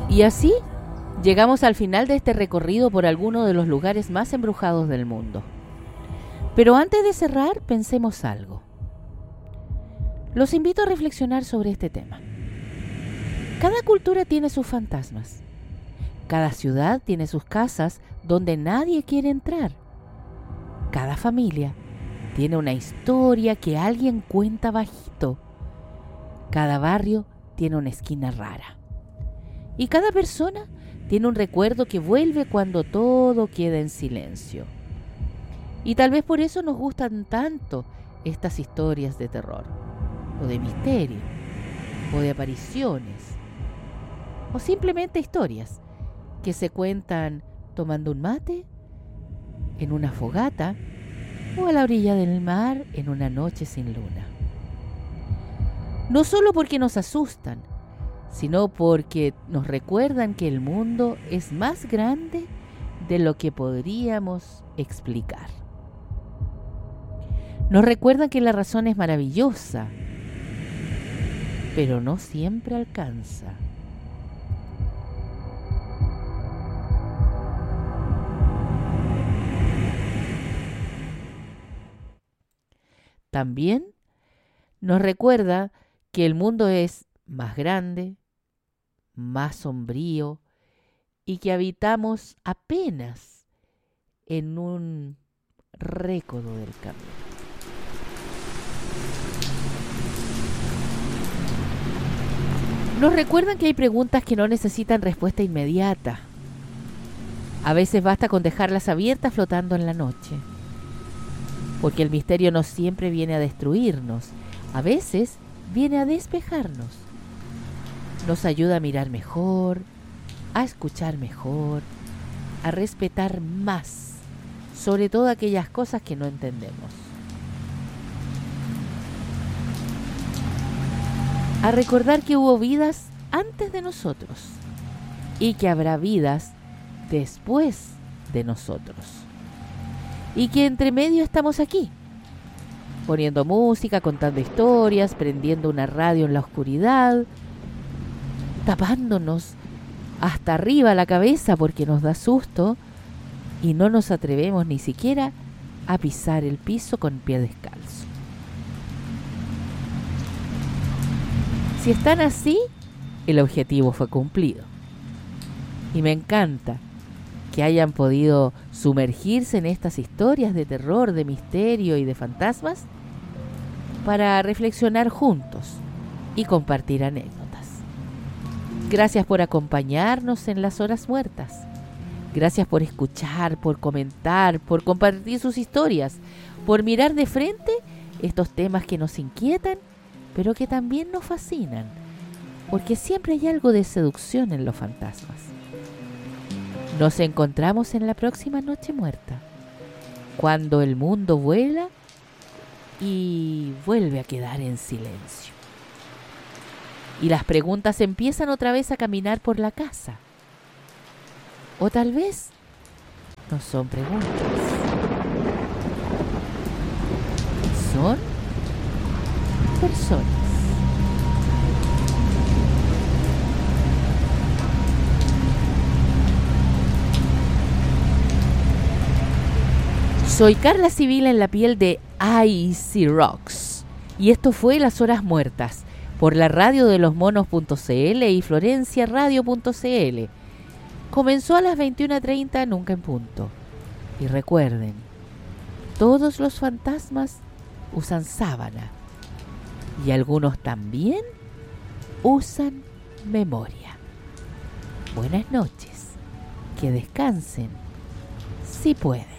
Y así llegamos al final de este recorrido por alguno de los lugares más embrujados del mundo. Pero antes de cerrar, pensemos algo. Los invito a reflexionar sobre este tema. Cada cultura tiene sus fantasmas. Cada ciudad tiene sus casas donde nadie quiere entrar. Cada familia tiene una historia que alguien cuenta bajito. Cada barrio tiene una esquina rara. Y cada persona tiene un recuerdo que vuelve cuando todo queda en silencio. Y tal vez por eso nos gustan tanto estas historias de terror, o de misterio, o de apariciones, o simplemente historias que se cuentan tomando un mate, en una fogata, o a la orilla del mar en una noche sin luna. No solo porque nos asustan, sino porque nos recuerdan que el mundo es más grande de lo que podríamos explicar. Nos recuerdan que la razón es maravillosa, pero no siempre alcanza. También nos recuerda que el mundo es más grande, más sombrío y que habitamos apenas en un récodo del camino. Nos recuerdan que hay preguntas que no necesitan respuesta inmediata. A veces basta con dejarlas abiertas flotando en la noche. Porque el misterio no siempre viene a destruirnos, a veces viene a despejarnos. Nos ayuda a mirar mejor, a escuchar mejor, a respetar más, sobre todo aquellas cosas que no entendemos. A recordar que hubo vidas antes de nosotros y que habrá vidas después de nosotros. Y que entre medio estamos aquí, poniendo música, contando historias, prendiendo una radio en la oscuridad, tapándonos hasta arriba la cabeza porque nos da susto y no nos atrevemos ni siquiera a pisar el piso con pie descalzo. Si están así, el objetivo fue cumplido. Y me encanta que hayan podido sumergirse en estas historias de terror, de misterio y de fantasmas para reflexionar juntos y compartir anécdotas. Gracias por acompañarnos en las horas muertas. Gracias por escuchar, por comentar, por compartir sus historias, por mirar de frente estos temas que nos inquietan, pero que también nos fascinan, porque siempre hay algo de seducción en los fantasmas. Nos encontramos en la próxima Noche Muerta, cuando el mundo vuela y vuelve a quedar en silencio. Y las preguntas empiezan otra vez a caminar por la casa. O tal vez no son preguntas. Son personas. Soy Carla Civil en la piel de Icy Rocks. Y esto fue Las Horas Muertas, por la radio de losmonos.cl y florenciaradio.cl. Comenzó a las 21:30, nunca en punto. Y recuerden, todos los fantasmas usan sábana. Y algunos también usan memoria. Buenas noches. Que descansen, si pueden.